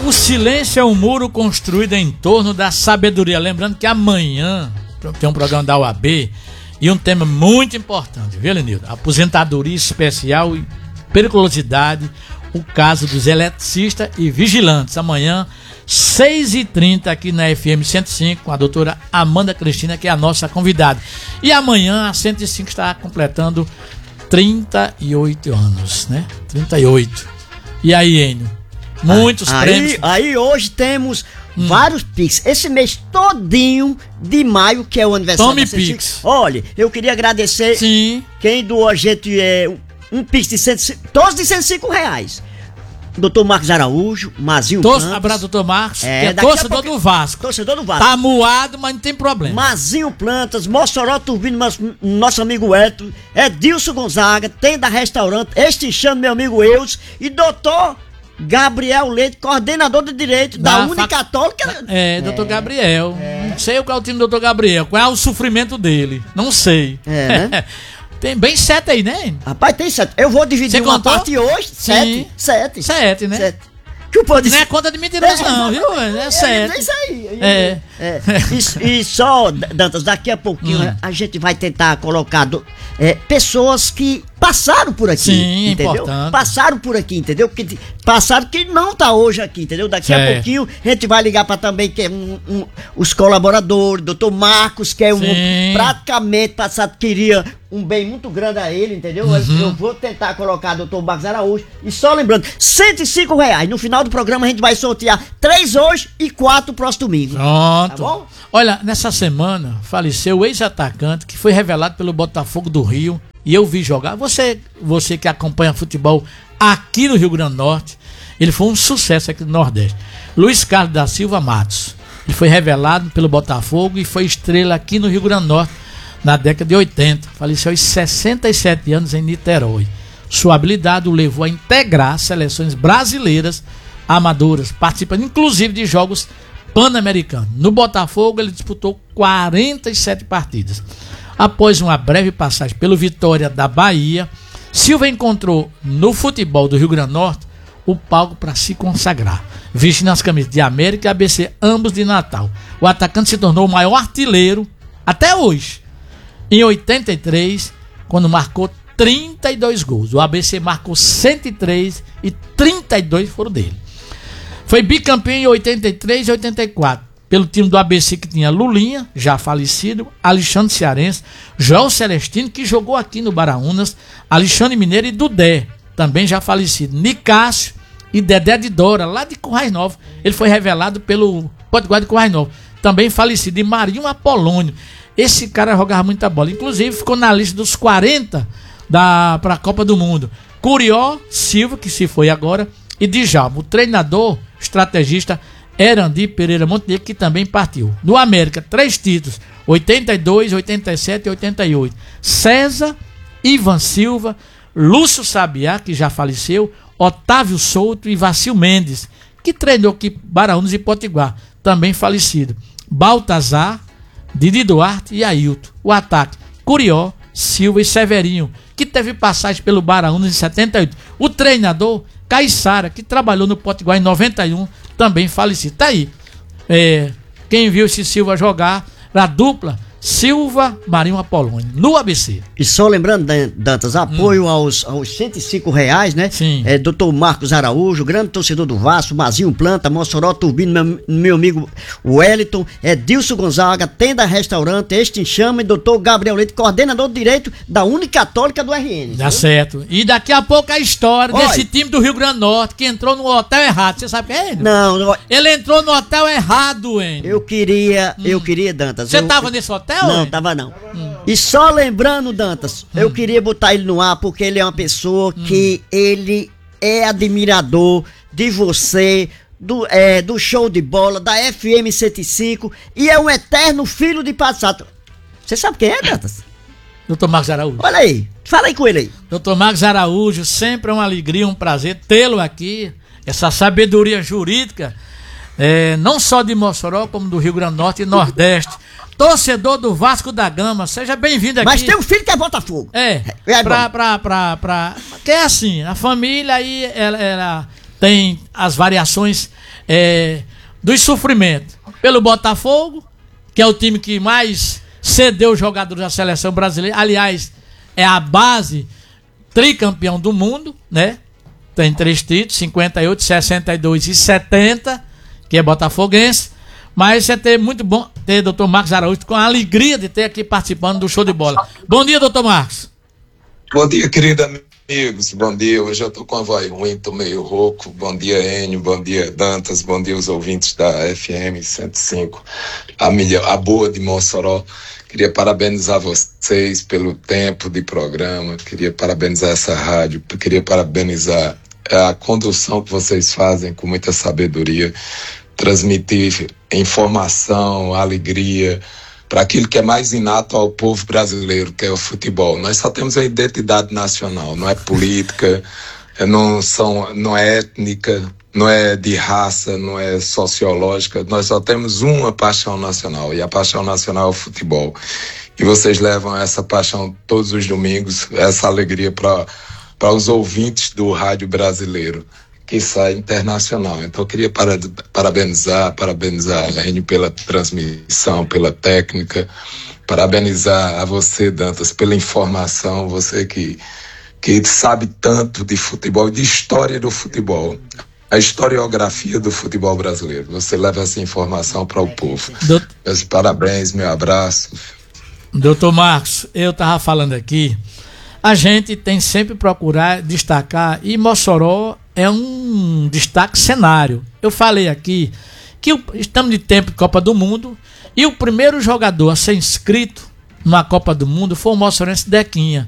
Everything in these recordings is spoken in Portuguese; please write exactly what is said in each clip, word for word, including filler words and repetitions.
O silêncio é um muro construído em torno da sabedoria. Lembrando que amanhã tem um programa da U A B e um tema muito importante, viu, Lenildo? Aposentadoria especial e periculosidade, o caso dos eletricistas e vigilantes. Amanhã, seis e trinta, aqui na F M cento e cinco, com a doutora Amanda Cristina, que é a nossa convidada. E amanhã, a cento e cinco está completando trinta e oito anos, né? trinta e oito. E aí, Enio? Muitos aí, prêmios. Aí hoje temos hum. vários Pix. Esse mês todinho de maio, que é o aniversário Tome da Pix. Olha, eu queria agradecer Sim. quem doou a gente é, um Pix de cento e cinco, todos de cento e cinco reais. doutor Marcos Araújo, Mazinho Torce, Plantas. abraço, doutor Marcos, é, que é torcedor pouco, do Vasco. Torcedor do Vasco. Tá moado, mas não tem problema. Mazinho Plantas, Mossoró Turbino, nosso amigo Elton, Edilson Gonzaga, tem da Restaurante, Estinchando, meu amigo Eus, e doutor Gabriel Leite, coordenador de Direito da, da Unicatólica. Fac... É, é, doutor Gabriel. É. Não sei qual é o time do doutor Gabriel, qual é o sofrimento dele. Não sei. É, né? Tem bem sete aí, né? Rapaz, tem sete. Eu vou dividir Você uma contou? parte hoje. Sete. Sete. Sete, né? Sete. Que o povo disse... Não é conta de mentiroso, é, não, viu? É sete. É isso aí. É. é. E, e só, Dantas, daqui a pouquinho hum. a gente vai tentar colocar do, é, pessoas que passaram por aqui. Sim, entendeu? Importante. Passaram por aqui, entendeu? Que passaram que não tá hoje aqui, entendeu? Daqui certo. a pouquinho a gente vai ligar para também que é um, um, os colaboradores, doutor Marcos, que é um Sim. praticamente passado, queria um bem muito grande a ele, entendeu? Uhum. Eu vou tentar colocar doutor Marcos Araújo. E só lembrando, cento e cinco reais. No final do programa a gente vai sortear três hoje e quatro próximo domingo. Pronto. Tá bom? Olha, nessa semana faleceu o ex-atacante que foi revelado pelo Botafogo do Rio. E eu vi jogar. Você, você que acompanha futebol aqui no Rio Grande do Norte, ele foi um sucesso aqui no Nordeste. Luiz Carlos da Silva Matos. Ele foi revelado pelo Botafogo e foi estrela aqui no Rio Grande do Norte na década de oitenta. Faleceu aos sessenta e sete anos em Niterói. Sua habilidade o levou a integrar seleções brasileiras amadoras, participando inclusive de jogos pan-americanos. No Botafogo ele disputou quarenta e sete partidas. Após uma breve passagem pelo Vitória da Bahia, Silva encontrou no futebol do Rio Grande do Norte o palco para se consagrar, vestindo as camisas de América e A B C, ambos de Natal. O atacante se tornou o maior artilheiro até hoje, em oitenta e três, quando marcou trinta e dois gols. O A B C marcou cento e três e trinta e dois foram dele. Foi bicampeão em oitenta e três e oitenta e quatro. Pelo time do A B C, que tinha Lulinha, já falecido, Alexandre Cearense, João Celestino, que jogou aqui no Baraunas, Alexandre Mineiro e Dudé, também já falecido, Nicásio e Dedé de Dora, lá de Currais Novos. Ele foi revelado pelo Potiguar de Currais Novos, também falecido, e Marinho Apolônio. Esse cara jogava muita bola, inclusive ficou na lista dos quarenta da, para a Copa do Mundo. Curió Silva, que se foi agora, e Djalma, o treinador, estrategista Erandi Pereira Montenegro, que também partiu. No América, três títulos, oitenta e dois, oitenta e sete e oitenta e oito. César, Ivan Silva, Lúcio Sabiá, que já faleceu, Otávio Souto e Vacil Mendes, que treinou aqui Baraunas e Potiguar, também falecido. Baltazar, Didi Duarte e Ailton. O ataque, Curió, Silva e Severinho, que teve passagem pelo Baraunas em setenta e oito. O treinador, Caiçara, que trabalhou no Potiguar em noventa e um, também falecido. Tá aí. É, quem viu esse Silva jogar, a dupla Silva, Marinho Apolônio, no A B C. E só lembrando, Dantas, apoio hum. aos, aos cento e cinco reais, né? Sim. É, doutor Marcos Araújo, grande torcedor do Vasco, Mazinho Planta, Mossoró Turbino, meu, meu amigo Wellington, Edilson Gonzaga, Tenda Restaurante, Estinchama e doutor Gabriel Leite, coordenador de Direito da Unicatólica do R N. Dá viu? Certo. E daqui a pouco a história Olha, desse time do Rio Grande do Norte que entrou no hotel errado. Você sabe quem é ele? Não, não. Ele entrou no hotel errado, hein? Eu queria, hum. eu queria, Dantas. Você eu, tava eu, nesse hotel? Não, hein? tava não. Hum. E só lembrando, Dantas, hum. eu queria botar ele no ar porque ele é uma pessoa hum. que ele é admirador de você, do, é, do show de bola, da F M cento e cinco, e é um eterno filho de passado. Você sabe quem é, Dantas? doutor Marcos Araújo. Olha aí, fala aí com ele aí. doutor Marcos Araújo, sempre é uma alegria, um prazer tê-lo aqui, essa sabedoria jurídica, é, não só de Mossoró, como do Rio Grande do Norte e Nordeste. Torcedor do Vasco da Gama, seja bem-vindo aqui. Mas tem um filho que é Botafogo. É, é pra, pra, pra, pra, que é assim, a família aí, ela, ela tem as variações é, dos sofrimentos. Pelo Botafogo, que é o time que mais cedeu jogadores da seleção brasileira. Aliás, é a base tricampeão do mundo, né? Tem três títulos, cinquenta e oito, sessenta e dois e setenta, que é botafoguense. Mas é ter muito bom ter doutor Marcos Araújo, com a alegria de ter aqui participando do Show de Bola. Bom dia, doutor Marcos. Bom dia, querido amigos. Bom dia. Hoje eu tô com a voz ruim, tô meio rouco. Bom dia, Enio. Bom dia, Dantas. Bom dia, os ouvintes da F M cento e cinco, a, milha, a boa de Mossoró. Queria parabenizar vocês pelo tempo de programa. Queria parabenizar essa rádio. Queria parabenizar a condução que vocês fazem com muita sabedoria. Transmitir informação, alegria, para aquilo que é mais inato ao povo brasileiro, que é o futebol. Nós só temos a identidade nacional, não é política, não, são, não é étnica, não é de raça, não é sociológica. Nós só temos uma paixão nacional, e a paixão nacional é o futebol. E vocês levam essa paixão todos os domingos, essa alegria para para os ouvintes do rádio brasileiro, que sai internacional. Então eu queria para, parabenizar, parabenizar a Enio pela transmissão, pela técnica, parabenizar a você, Dantas, pela informação, você que, que sabe tanto de futebol, de história do futebol, a historiografia do futebol brasileiro. Você leva essa informação para o povo. Doutor... Meus parabéns, meu abraço. Doutor Marcos, eu estava falando aqui, a gente tem sempre procurar destacar, e Mossoró é um destaque cenário. Eu falei aqui que estamos de tempo de Copa do Mundo, e o primeiro jogador a ser inscrito na Copa do Mundo foi o moçorense Dequinha,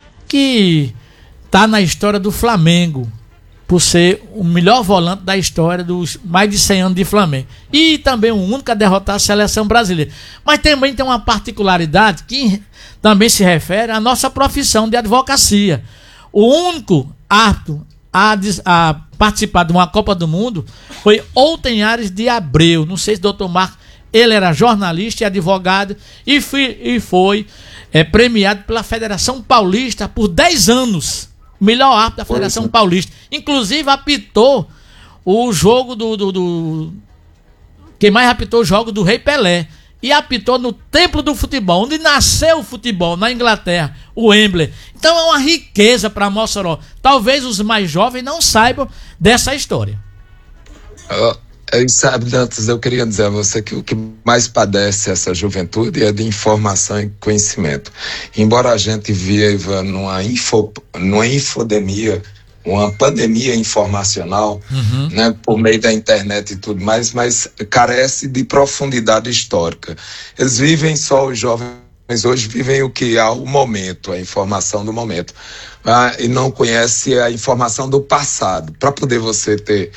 que está na história do Flamengo, por ser o melhor volante da história dos mais de cem anos de Flamengo. E também o único a derrotar a seleção brasileira. Mas também tem uma particularidade que também se refere à nossa profissão de advocacia. O único apto a, a participar de uma Copa do Mundo foi Outenhares de Abreu. Não sei se o doutor Marcos, ele era jornalista e advogado e foi, e foi é, premiado pela Federação Paulista por dez anos. Melhor árbitro da Federação Foi, Paulista. Inclusive apitou o jogo do, do, do... Quem mais apitou o jogo do Rei Pelé. E apitou no Templo do Futebol, onde nasceu o futebol, na Inglaterra, o Wembley. Então é uma riqueza para Mossoró. Talvez os mais jovens não saibam dessa história. Uh... E sabe, Dantas, eu queria dizer a você que o que mais padece essa juventude é de informação e conhecimento. Embora a gente viva numa, info, numa infodemia, uma pandemia informacional, uhum. né, por meio da internet e tudo mais, mas carece de profundidade histórica. Eles vivem só, os jovens hoje vivem o que há o momento, a informação do momento, ah, e não conhece a informação do passado. Para poder você ter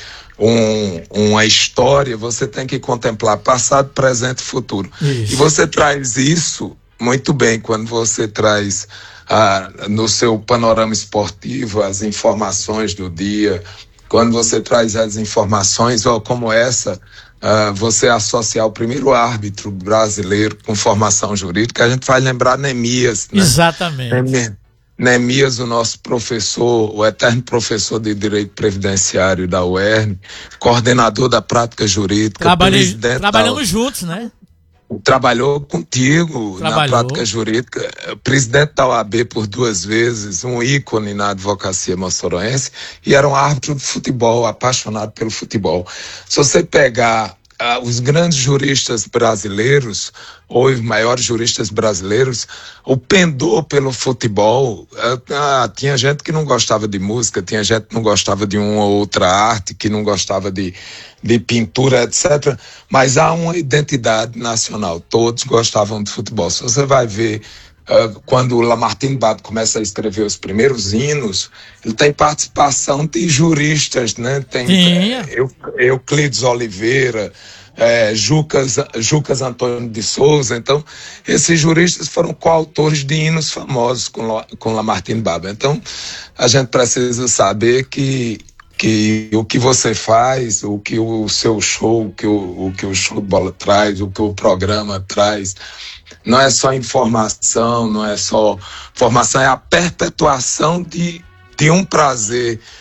Um, uma história, você tem que contemplar passado, presente e futuro. Isso. E você traz isso muito bem quando você traz ah, no seu panorama esportivo as informações do dia, quando você traz as informações ó, como essa, ah, você associar o primeiro árbitro brasileiro com formação jurídica, a gente vai lembrar Neemias. Né? Exatamente. Neemias. Neemias, o nosso professor, o eterno professor de Direito Previdenciário da U E R N, coordenador da prática jurídica. Trabalhei, trabalhamos da, juntos, né? Trabalhou contigo Trabalhou. na prática jurídica, presidente da O A B por duas vezes, um ícone na advocacia moçoroense, e era um árbitro de futebol, apaixonado pelo futebol. Se você pegar Uh, os grandes juristas brasileiros, ou os maiores juristas brasileiros, o pendor pelo futebol, uh, uh, tinha gente que não gostava de música, tinha gente que não gostava de uma ou outra arte, que não gostava de, de pintura, etcétera. Mas há uma identidade nacional, todos gostavam de futebol. Se você vai ver, Uh, quando o Lamartine Bado começa a escrever os primeiros hinos, ele tem participação de juristas, né? Tem é, Eu, Euclides Oliveira, é, Jucas, Jucas Antônio de Souza. Então, esses juristas foram coautores de hinos famosos com, com Lamartine Bado. Então, a gente precisa saber que que o que você faz, o que o seu show, o que o, o que o show de bola traz, o que o programa traz, não é só informação, não é só formação, é a perpetuação de, de um prazer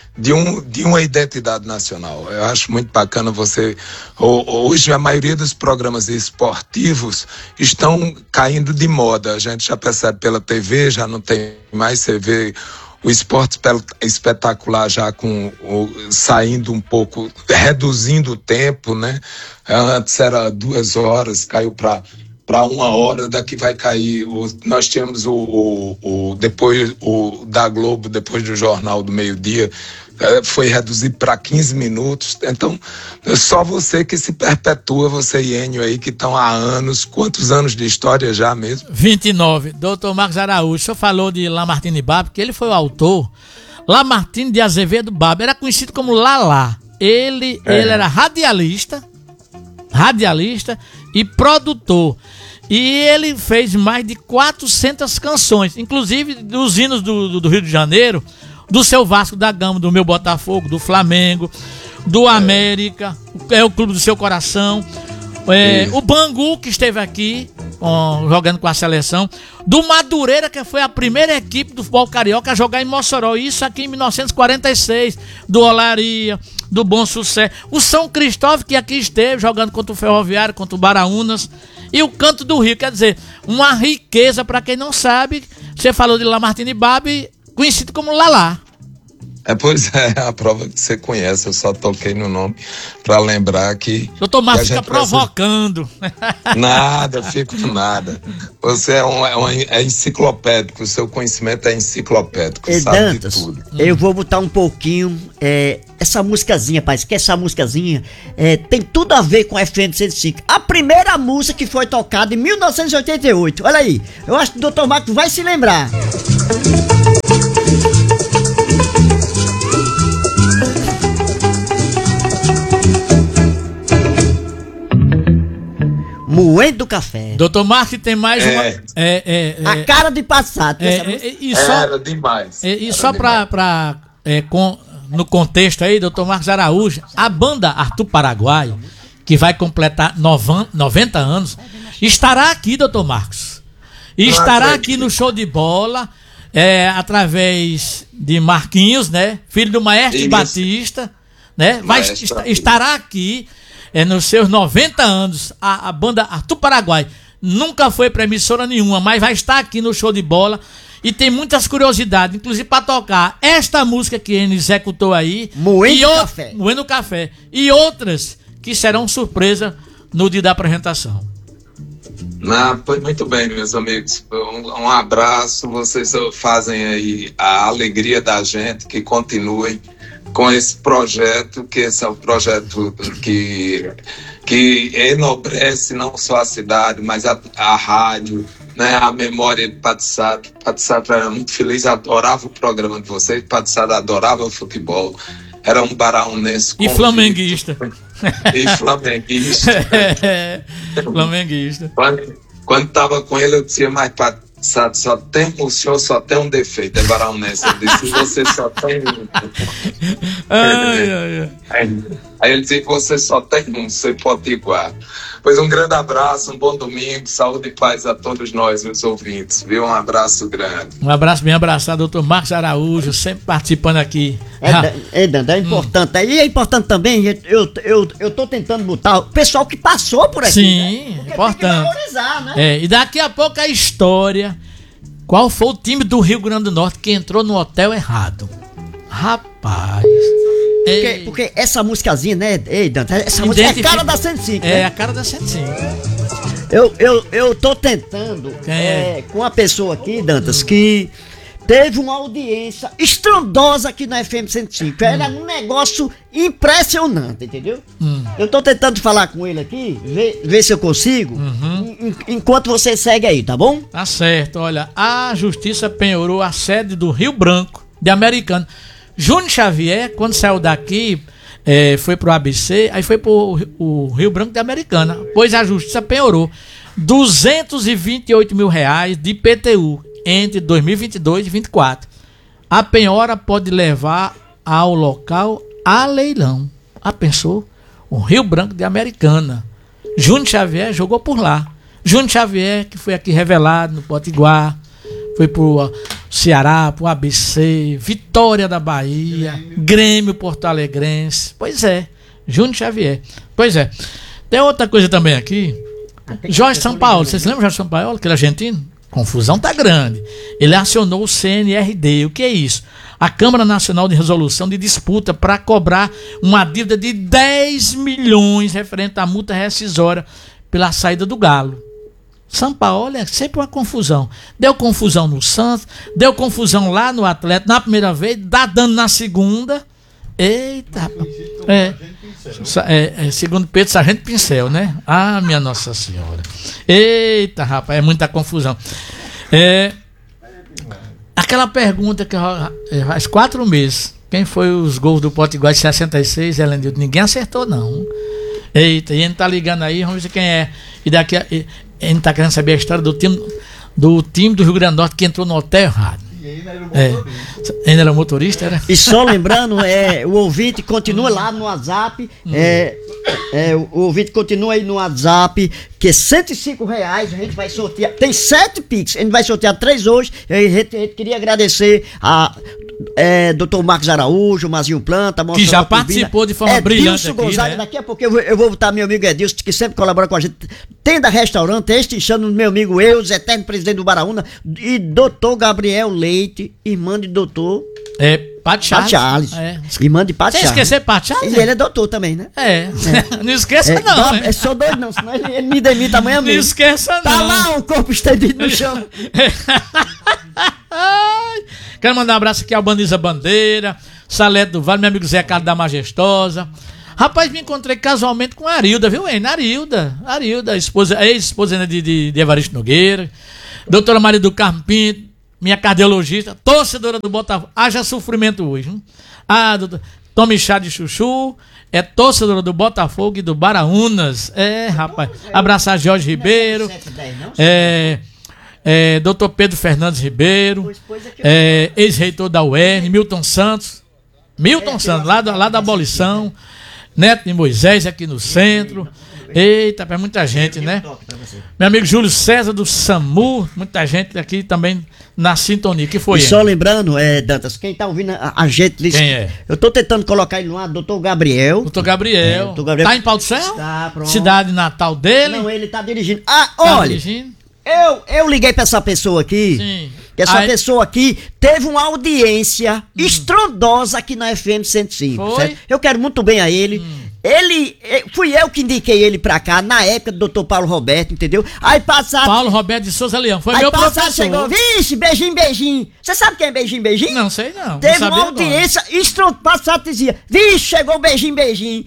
de, um, de uma identidade nacional. Eu acho muito bacana você... Hoje a maioria dos programas esportivos estão caindo de moda. A gente já percebe pela T V, já não tem mais, você vê o esporte espetacular já com o, saindo um pouco, reduzindo o tempo, né? Antes era duas horas, caiu para para uma hora, daqui vai cair. O, nós tínhamos o, o, o depois o da Globo, depois do Jornal do Meio-Dia, foi reduzido para quinze minutos. Então, é só você que se perpetua, você e Enio aí, que estão há anos. Quantos anos de história já mesmo? vinte e nove. doutor Marcos Araújo, o senhor falou de Lamartine Babo, que ele foi o autor. Lamartine de Azevedo Babo era conhecido como Lalá. Ele, é. ele era radialista, radialista e produtor. E ele fez mais de quatrocentas canções, inclusive dos hinos do, do, do Rio de Janeiro, do seu Vasco da Gama, do meu Botafogo, do Flamengo, do América, é o clube do seu coração, é, o Bangu, que esteve aqui ó, jogando com a seleção, do Madureira, que foi a primeira equipe do futebol carioca a jogar em Mossoró, isso aqui em mil novecentos e quarenta e seis, do Olaria, do Bom Sucesso, o São Cristóvão, que aqui esteve jogando contra o Ferroviário, contra o Baraunas, e o Canto do Rio, quer dizer, uma riqueza. Para quem não sabe, você falou de Lamartine Babo, conhecido como Lalá. É, pois é, a prova que você conhece, eu só toquei no nome para lembrar que... Doutor Márcio fica provocando. Precisa... Nada, fico nada. Você é, um, é, um, é enciclopédico, o seu conhecimento é enciclopédico, e sabe Dantas, de tudo. Eu vou botar um pouquinho, é, essa musicazinha, pai, que essa musicazinha é, tem tudo a ver com a F M cento e cinco. A primeira música que foi tocada em mil novecentos e oitenta e oito, olha aí, eu acho que o doutor Marcos vai se lembrar. Moendo Café. Doutor Marcos tem mais é. uma... É, é, é, a cara de passado. É, é, e só, Era demais. É, e Era só demais. para... É, com, no contexto aí, doutor Marcos Araújo, a banda Arthur Paraguai, que vai completar noventa anos, estará aqui, doutor Marcos. E Não estará acredito. aqui no show de bola, é, através de Marquinhos, né? Filho do Maestro Isso. Batista, né? Vai, Maestro est- Batista. estará aqui, é, nos seus noventa anos, a, a banda Arthur Paraguai. Nunca foi pra emissora nenhuma, mas vai estar aqui no show de bola. E tem muitas curiosidades, inclusive para tocar esta música que ele executou aí. Moendo e o- Café. Moendo Café. E outras que serão surpresa no dia da apresentação. Ah, pois muito bem, meus amigos. Um, um abraço. Vocês fazem aí a alegria da gente, que continuem com esse projeto, que esse é um projeto que, que enobrece não só a cidade, mas a, a rádio, né, a memória de Patiçato. Patiçato era muito feliz, adorava o programa de vocês, Patiçato adorava o futebol, era um baraunense E flamenguista. E flamenguista. É, flamenguista. Quando, quando tava com ele, eu dizia, mas Patiçato, só tem, o senhor só tem um defeito, é baraunense. Eu disse, você só tem um. Ai, ai, ai. Aí, aí ele disse, você só tem um, você pode igual. Pois um grande abraço, um bom domingo, saúde e paz a todos nós, meus ouvintes, viu? Um abraço grande. Um abraço bem abraçado, doutor Marcos Araújo, sempre participando aqui. É, Dan- é, Dan, é importante. E é importante também, eu, eu, eu tô tentando botar o pessoal que passou por aqui. Sim, né? Porque importante. tem que valorizar, né? É, e daqui a pouco a história. Qual foi o time do Rio Grande do Norte que entrou no hotel errado? Rapaz. Porque, Ei, porque essa musicazinha, né? Ei, Dante, essa música é a identifica- cara da cento e cinco. É né? a cara da cento e cinco. Eu, eu, eu tô tentando Quem é? é, com uma pessoa aqui, Dantas, que teve uma audiência estrondosa aqui na F M cento e cinco. Era um negócio impressionante, entendeu? Hum. Eu tô tentando falar com ele aqui, ver, ver se eu consigo, Uhum. en- en- enquanto você segue aí, tá bom? Tá certo, olha, a justiça penhorou a sede do Rio Branco de Americana. Júnior Xavier, quando saiu daqui, eh, foi pro A B C, aí foi pro Ri- o Rio Branco de Americana, pois a justiça penhorou duzentos e vinte e oito mil reais de I P T U entre dois mil e vinte e dois e vinte e quatro. A penhora pode levar ao local a leilão. Ah, pensou? O Rio Branco de Americana. Júnior Xavier jogou por lá. Júnior Xavier, que foi aqui revelado no Potiguar, foi pro Ceará, pro A B C, Vitória da Bahia, Grêmio, Grêmio Porto Alegrense. Pois é, Júnior Xavier. Pois é. Tem outra coisa também aqui. Jorge Sampaoli, vocês lembram do Jorge Sampaoli, aquele argentino? Confusão tá grande. Ele acionou o C N R D. O que é isso? A Câmara Nacional de Resolução de Disputa para cobrar uma dívida de dez milhões referente à multa rescisória pela saída do Galo. Sampaoli é sempre uma confusão. Deu confusão no Santos, deu confusão lá no Atlético na primeira vez, dá dano na segunda. Eita, rapaz. É, é, é, segundo Pedro, Sargento Pincel, né? Ah, minha Nossa Senhora. Eita, rapaz, é muita confusão. É, aquela pergunta que faz quatro meses, quem foi os gols do Potiguar de sessenta e seis, Helenildo? Ninguém acertou, não. Eita, e a gente tá ligando aí, vamos ver quem é. E daqui a, e, a gente tá querendo saber a história do time do, time do Rio Grande do Norte que entrou no hotel errado. E ainda era motorista. É, ainda era motorista, era? E só lembrando, é, o ouvinte continua lá no WhatsApp, hum. é, é, o ouvinte continua aí no WhatsApp, que é cento e cinco reais, a gente vai sortear, tem sete Pix, a gente vai sortear três hoje, a gente, a gente queria agradecer a é, doutor Marcos Araújo, Mazinho Planta, que já participou de forma é, brilhante aqui, Gonzaga, né? Daqui a pouco eu vou, eu vou botar meu amigo Edilson, que sempre colabora com a gente, tem da restaurante, tem este enxando meu amigo Eus, eterno presidente do Baraúna, e doutor Gabriel Leite, irmã de doutor É, Pat Charles. Pat Charles. É. Irmã de Pat Sem Charles. esquecer Pat Charles? E ele é doutor também, né? É. é. Não esqueça é, não. Dó, né? é só dois não, senão ele, ele me demita amanhã mesmo. Não esqueça não. Tá lá o corpo estendido no chão. Quero mandar um abraço aqui ao Bandiza Bandeira, Salete do Vale, meu amigo Zé Carlos da Majestosa. Rapaz, me encontrei casualmente com a Arilda, viu, hein? Arilda. Arilda, esposa, ex-esposa de, de, de Evaristo Nogueira. Doutora Maria do Carmo Pinto, minha cardiologista, torcedora do Botafogo. Haja sofrimento hoje, hein? Ah, doutor, tome chá de chuchu, é torcedora do Botafogo e do Baraunas. É, rapaz. Abraçar Jorge Ribeiro. É, é, doutor Pedro Fernandes Ribeiro, é, ex-reitor da U E N, Milton Santos. Milton Santos, lá da, lá da abolição. Neto de Moisés aqui no centro. Eita, é muita gente, né? Meu amigo Júlio César do SAMU, muita gente aqui também na sintonia. Que foi? E só lembrando, é, Dantas, quem tá ouvindo a, a gente... Quem é? Eu tô tentando colocar ele no ar, doutor Gabriel. Doutor Gabriel. É, doutor Gabriel. Tá em Pau do Céu? Tá, pronto. Cidade natal dele? Não, ele tá dirigindo. Ah, tá olha, dirigindo? Eu, eu liguei pra essa pessoa aqui. Sim. Que essa Aí... pessoa aqui teve uma audiência hum. estrondosa aqui na F M cento e cinco. Foi? Certo? Eu quero muito bem a ele. Hum. Ele, fui eu que indiquei ele pra cá, na época do doutor Paulo Roberto, entendeu? Aí passado... Paulo Roberto de Souza Leão, foi aí meu passado professor. Chegou, vixe, beijinho, beijinho. Você sabe quem é beijinho, beijinho? Não sei não. Teve não uma audiência, estrondosa, passado dizia, vixe, chegou beijinho, beijinho.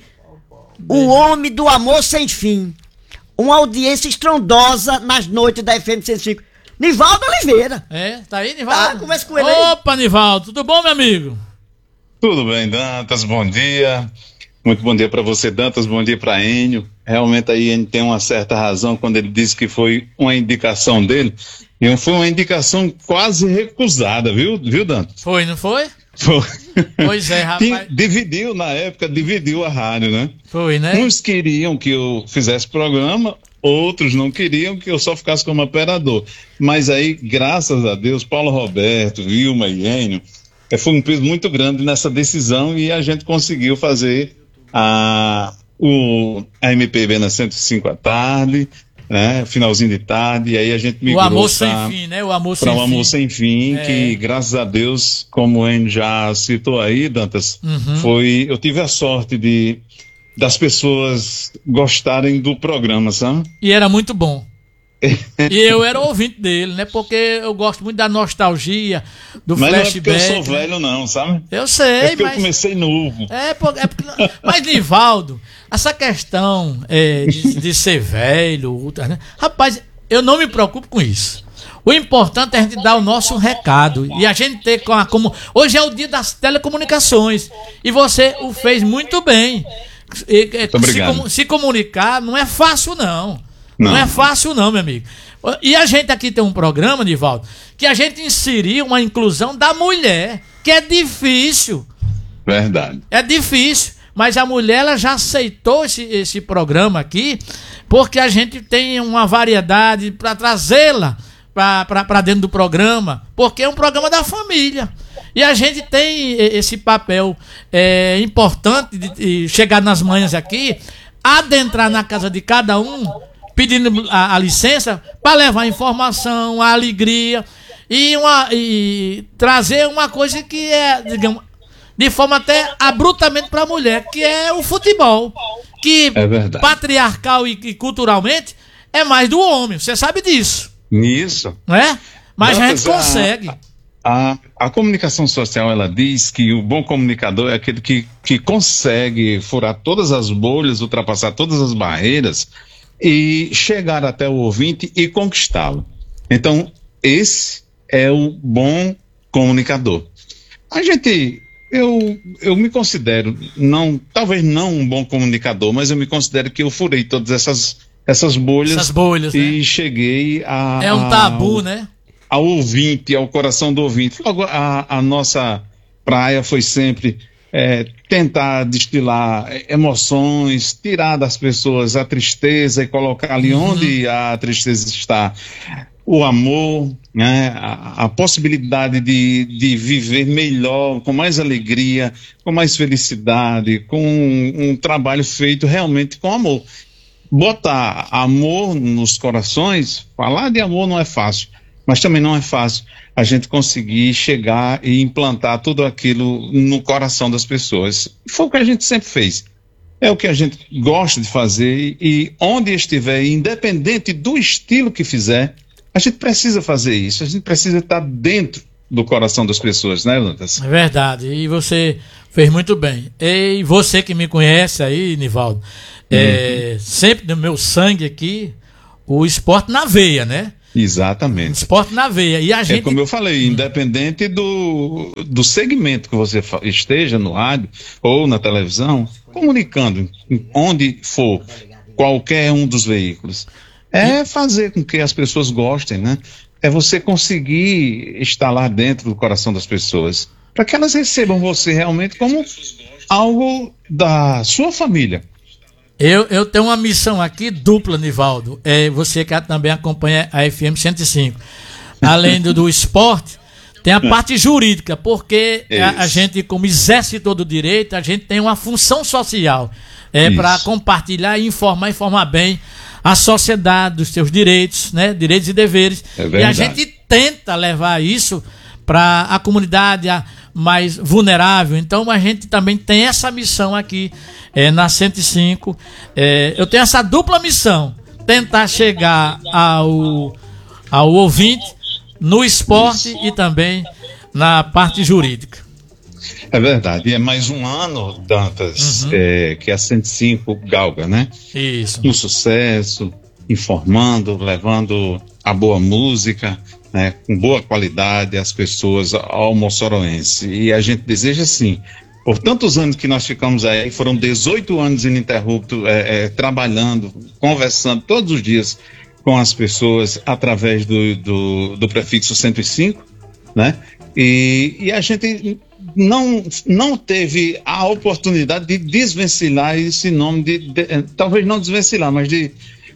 O homem do amor sem fim. Uma audiência estrondosa nas noites da F M cento e cinco. Nivaldo Oliveira. É, tá aí, Nivaldo? Ah, conversa com ele aí. Opa, Nivaldo, tudo bom, meu amigo? Tudo bem, Dantas, bom dia. Muito bom dia para você, Dantas, bom dia para Enio. Realmente aí a gente tem uma certa razão quando ele disse que foi uma indicação dele. E foi uma indicação quase recusada, viu, viu, Dantas? Foi, não foi? Foi. Pois é, rapaz. Dividiu, na época, dividiu a rádio, né? Foi, né? Uns queriam que eu fizesse programa, outros não queriam que eu só ficasse como operador. Mas aí, graças a Deus, Paulo Roberto, Vilma e Enio, foi um peso muito grande nessa decisão e a gente conseguiu fazer a, o, a M P B na cento e cinco à tarde, né? Finalzinho de tarde, e aí a gente migrou o amor sem pra, fim, né? O amor sem pra fim. o amor sem fim, é. Que graças a Deus, como o Enio já citou aí, Dantas, uhum. foi, eu tive a sorte de das pessoas gostarem do programa, sabe? E era muito bom. E eu era ouvinte dele, né? Porque eu gosto muito da nostalgia, do mas flashback. Mas não é porque eu sou velho, não, sabe? Eu sei, é porque mas... eu comecei novo. É, porque... É porque... Mas, Nivaldo, essa questão é, de, de ser velho, né? Rapaz, eu não me preocupo com isso. O importante é a gente dar o nosso recado. E a gente ter como... como... Hoje é o dia das telecomunicações. E você o fez muito bem. E, se, com, se comunicar não é fácil, não. Não. Não é fácil não, meu amigo. E a gente aqui tem um programa, Nivaldo, que a gente inseriu uma inclusão da mulher, que é difícil. Verdade. É difícil, mas a mulher ela já aceitou esse, esse programa aqui, porque a gente tem uma variedade para trazê-la para dentro do programa, porque é um programa da família. E a gente tem esse papel é, importante de, de chegar nas manhãs aqui, adentrar na casa de cada um, pedindo a, a licença para levar a informação, a alegria e, uma, e trazer uma coisa que é, digamos, de forma até abruptamente para a mulher, que é o futebol, que é patriarcal e, e culturalmente é mais do homem, você sabe disso. Isso. Não é? Mas Dantas, a gente consegue. A, a, a comunicação social, ela diz que o bom comunicador é aquele que, que consegue furar todas as bolhas, ultrapassar todas as barreiras e chegar até o ouvinte e conquistá-lo. Então, esse é o bom comunicador. A gente, eu, eu me considero, não, talvez não um bom comunicador, mas eu me considero que eu furei todas essas, essas bolhas, essas bolhas e né? cheguei a... É um tabu, a, né? Ao ouvinte, ao coração do ouvinte. Logo, a, a nossa praia foi sempre é, tentar destilar emoções, tirar das pessoas a tristeza e colocar ali uhum. onde a tristeza está. O amor, né, a, a possibilidade de, de viver melhor, com mais alegria, com mais felicidade, com um, um trabalho feito realmente com amor. Botar amor nos corações, falar de amor não é fácil. Mas também não é fácil a gente conseguir chegar e implantar tudo aquilo no coração das pessoas. Foi o que a gente sempre fez. É o que a gente gosta de fazer e onde estiver, independente do estilo que fizer, a gente precisa fazer isso. A gente precisa estar dentro do coração das pessoas, né, Dantas? É verdade. E você fez muito bem. E você que me conhece aí, Nivaldo, uhum. é, sempre no meu sangue aqui, o esporte na veia, né? Exatamente. Esporte na veia. E a gente... É como eu falei, independente do, do segmento que você esteja no rádio ou na televisão, comunicando onde for, qualquer um dos veículos, é fazer com que as pessoas gostem, né? É você conseguir estar lá dentro do coração das pessoas, para que elas recebam você realmente como algo da sua família. Eu, eu tenho uma missão aqui dupla, Nivaldo. É, você que também acompanha a F M cento e cinco. Além do, do esporte, tem a parte jurídica, porque a, a gente, como exército do direito, a gente tem uma função social é, para compartilhar e informar, informar bem a sociedade dos seus direitos, né? Direitos e deveres. É e a gente tenta levar isso para a comunidade a, mais vulnerável. Então a gente também tem essa missão aqui é, na cento e cinco. É, eu tenho essa dupla missão: tentar chegar ao, ao ouvinte no esporte Isso. e também na parte jurídica. É verdade, e é mais um ano, Dantas, uhum. é, que a cento e cinco galga, né? Isso. No sucesso, informando, levando a boa música, né, com boa qualidade às pessoas, ao moçoroense. E a gente deseja, assim, por tantos anos que nós ficamos aí, foram dezoito anos ininterruptos, é, é, trabalhando, conversando todos os dias com as pessoas através do, do, do prefixo cento e cinco, né? E, e a gente não, não teve a oportunidade de desvencilhar esse nome, de, de, talvez não desvencilhar, mas de,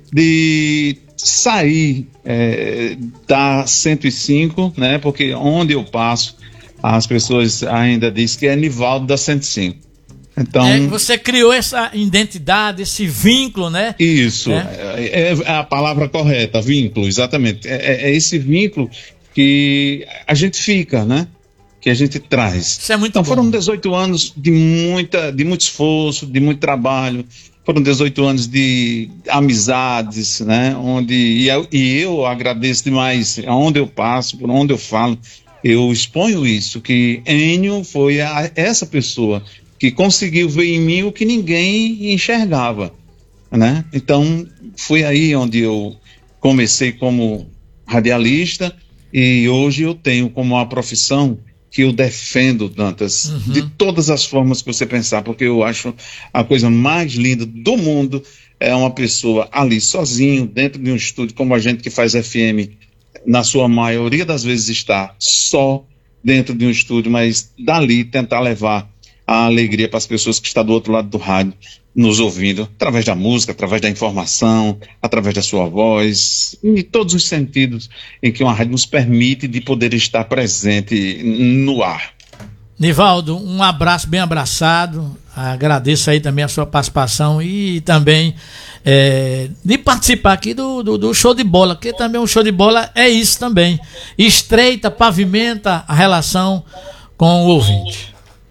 de sair é, da cento e cinco, né? Porque onde eu passo, as pessoas ainda dizem que é Nivaldo da cento e cinco. Então, é, você criou essa identidade, esse vínculo, né? Isso, é, é, é a palavra correta, vínculo, exatamente. É, é esse vínculo que a gente fica, né? Que a gente traz. Isso é muito então, bom. Foram dezoito anos de, muita, de muito esforço, de muito trabalho. Foram dezoito anos de amizades, né? Onde, e, eu, e eu agradeço demais, onde eu passo, por onde eu falo, eu exponho isso, que Enio foi a, essa pessoa que conseguiu ver em mim o que ninguém enxergava, né? Então, foi aí onde eu comecei como radialista e hoje eu tenho como uma profissão que eu defendo, Dantas, uhum. de todas as formas que você pensar, porque eu acho a coisa mais linda do mundo é uma pessoa ali sozinho, dentro de um estúdio, como a gente que faz F M, na sua maioria das vezes está só dentro de um estúdio, mas dali tentar levar a alegria para as pessoas que estão do outro lado do rádio, nos ouvindo, através da música, através da informação, através da sua voz, em todos os sentidos em que uma rádio nos permite de poder estar presente no ar. Nivaldo, um abraço bem abraçado, agradeço aí também a sua participação e também é, de participar aqui do, do, do show de bola, porque também o show de bola é isso também, estreita, pavimenta a relação com o ouvinte.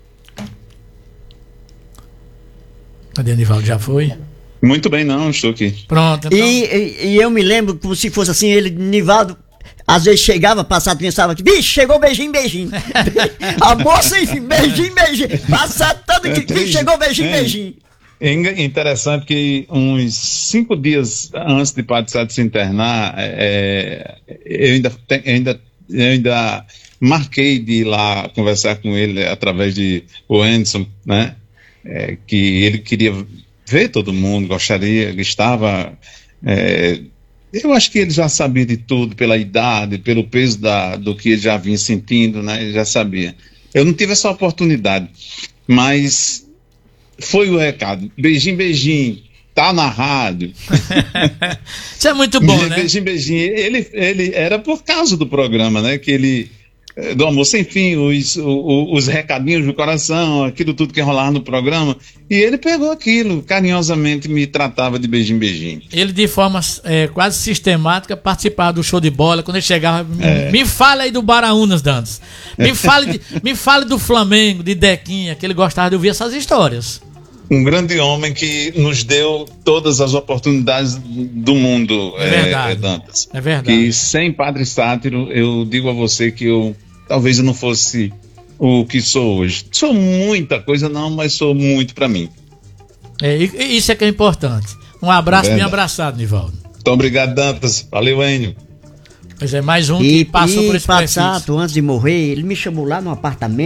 Cadê o Nivaldo? Já foi? Muito bem, não, estou aqui. Pronto, então. E, e, e eu me lembro como se fosse assim, ele, Nivaldo, às vezes chegava, passado, pensava que, bicho, chegou beijinho, beijinho. A moça, enfim, beijinho, beijinho. Passado tanto que, bicho, chegou beijinho, é, beijinho. É interessante que uns cinco dias antes de Padre Sá se internar, é, eu, ainda, ainda, eu ainda marquei de ir lá conversar com ele através de o Anderson, né? É, que ele queria ver todo mundo, gostaria, estava... É, eu acho que ele já sabia de tudo, pela idade, pelo peso da, do que ele já vinha sentindo, né? Ele já sabia. Eu não tive essa oportunidade, mas foi o recado. Beijinho, beijinho, tá na rádio. Isso é muito bom, né? Beijinho, beijinho. Ele, ele era por causa do programa, né? Que ele... do Amor Sem Fim, os, os, os recadinhos do coração, aquilo tudo que rolava no programa, e ele pegou aquilo, carinhosamente me tratava de beijinho, beijinho. Ele de forma é, quase sistemática participava do show de bola, quando ele chegava, é. me fala aí do Baraunas, Dantas, me fale, de, me fale do Flamengo, de Dequinha, que ele gostava de ouvir essas histórias. Um grande homem que nos deu todas as oportunidades do mundo, é verdade, é, Dantas. É verdade. E sem Padre Sátiro, eu digo a você que eu talvez eu não fosse o que sou hoje. Sou muita coisa não, mas sou muito para mim. É, e, isso é que é importante. Um abraço, é bem abraçado, Nivaldo. Muito obrigado, Dantas. Valeu, Enio. Pois é, mais um e, que passou e por esse Passato, antes de morrer, ele me chamou lá no apartamento.